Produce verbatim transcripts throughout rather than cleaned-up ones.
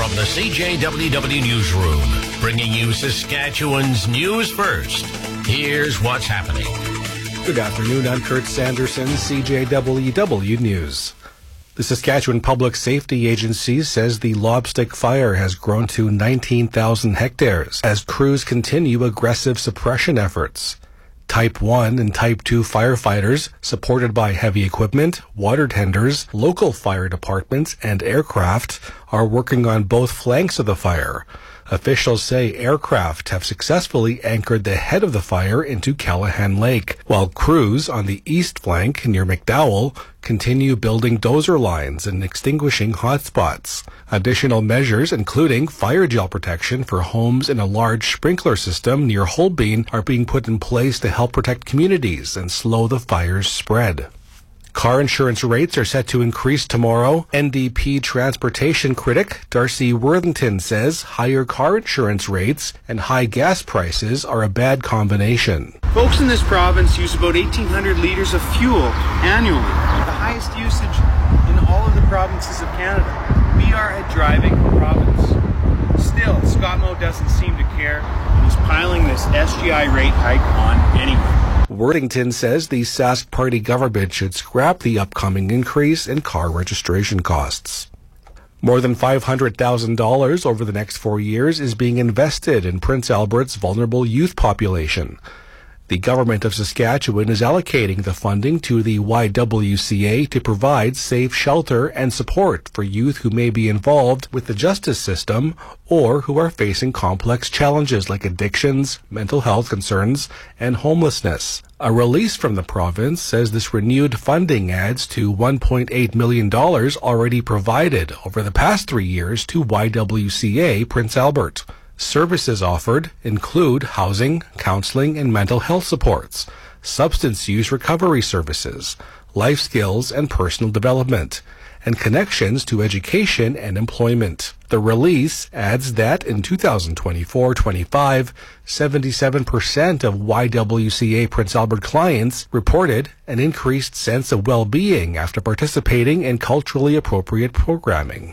from the C J W W Newsroom, bringing you Saskatchewan's news first. Here's what's happening. Good afternoon, I'm Kurt Sanderson, C J W W News. The Saskatchewan Public Safety Agency says the Lobstick fire has grown to nineteen thousand hectares as crews continue aggressive suppression efforts. Type one and Type two firefighters, supported by heavy equipment, water tenders, local fire departments, and aircraft, are working on both flanks of the fire. Officials say aircraft have successfully anchored the head of the fire into Callahan Lake, while crews on the east flank near McDowell continue building dozer lines and extinguishing hotspots. Additional measures, including fire gel protection for homes in a large sprinkler system near Holbein, are being put in place to help protect communities and slow the fire's spread. Car insurance rates are set to increase tomorrow. N D P transportation critic Darcy Worthington says higher car insurance rates and high gas prices are a bad combination. Folks in this province use about eighteen hundred litres of fuel annually, the highest usage in all of the provinces of Canada. We are a driving province. Still, Scott Moe doesn't seem to care, and he's piling this S G I rate hike on anyway. Worthington says the Sask Party government should scrap the upcoming increase in car registration costs. More than five hundred thousand dollars over the next four years is being invested in Prince Albert's vulnerable youth population. The government of Saskatchewan is allocating the funding to the Y W C A to provide safe shelter and support for youth who may be involved with the justice system or who are facing complex challenges like addictions, mental health concerns, and homelessness. A release from the province says this renewed funding adds to one point eight million dollars already provided over the past three years to Y W C A Prince Albert. Services offered include housing, counseling, and mental health supports, substance use recovery services, life skills and personal development, and connections to education and employment. The release adds that in two thousand twenty-four twenty-five, seventy-seven percent of Y W C A Prince Albert clients reported an increased sense of well-being after participating in culturally appropriate programming.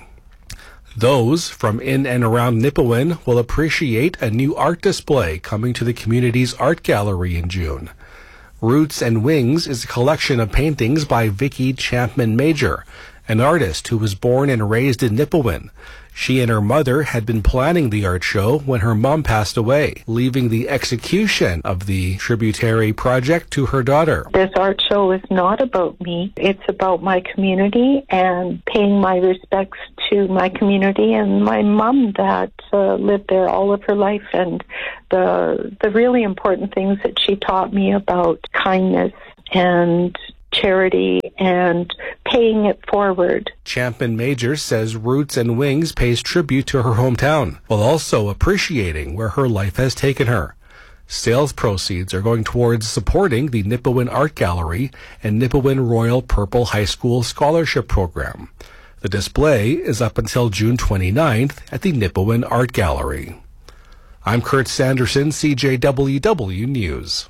Those from in and around Nipawin will appreciate a new art display coming to the community's art gallery in June. Roots and Wings is a collection of paintings by Vicky Champman Major, an artist who was born and raised in Nipawin. She and her mother had been planning the art show when her mom passed away, leaving the execution of the tributary project to her daughter. This art show is not about me. It's about my community and paying my respects to my community and my mom that uh, lived there all of her life, and the the really important things that she taught me about kindness and charity and paying it forward. Champman Major says Roots and Wings pays tribute to her hometown, while also appreciating where her life has taken her. Sales proceeds are going towards supporting the Nipawin Art Gallery and Nipawin Royal Purple High School Scholarship Program. The display is up until June twenty-ninth at the Nipawin Art Gallery. I'm Kurt Sanderson, C J W W News.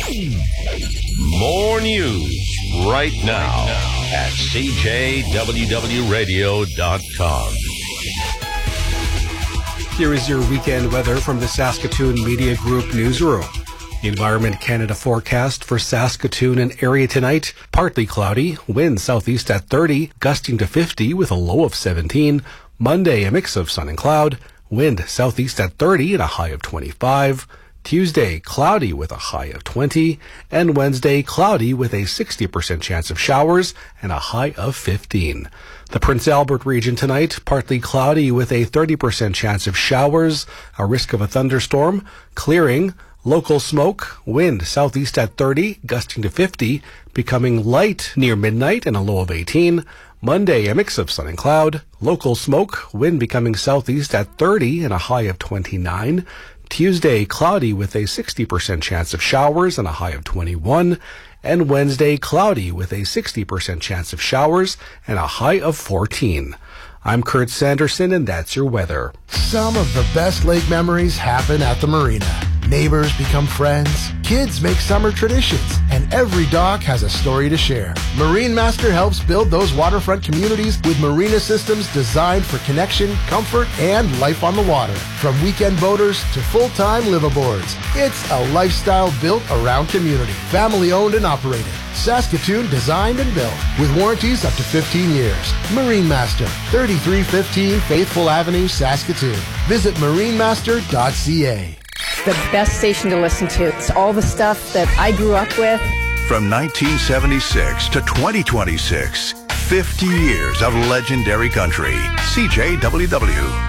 More news right now at C J W W radio dot com. Here is your weekend weather from the Saskatoon Media Group newsroom. The Environment Canada forecast for Saskatoon and area tonight: partly cloudy, wind southeast at thirty, gusting to fifty with a low of seventeen. Monday, a mix of sun and cloud, wind southeast at thirty and a high of twenty-five. Tuesday, cloudy with a high of twenty, and Wednesday, cloudy with a sixty percent chance of showers and a high of fifteen. The Prince Albert region tonight, partly cloudy with a thirty percent chance of showers, a risk of a thunderstorm, clearing, local smoke, wind southeast at thirty, gusting to fifty, becoming light near midnight and a low of eighteen. Monday, a mix of sun and cloud, local smoke, wind becoming southeast at thirty and a high of twenty-nine. Tuesday, cloudy with a sixty percent chance of showers and a high of twenty-one. And Wednesday, cloudy with a sixty percent chance of showers and a high of fourteen. I'm Kurt Sanderson, and that's your weather. Some of the best lake memories happen at the marina. Neighbors become friends, kids make summer traditions, and every dock has a story to share. Marine Master helps build those waterfront communities with marina systems designed for connection, comfort, and life on the water. From weekend boaters to full-time liveaboards, it's a lifestyle built around community. Family owned and operated. Saskatoon designed and built with warranties up to fifteen years. Marine Master, thirty-three fifteen Faithful Avenue, Saskatoon. Visit marine master dot c a. The best station to listen to. It's all the stuff that I grew up with. From nineteen seventy-six to twenty twenty-six, fifty years of legendary country. C J W W.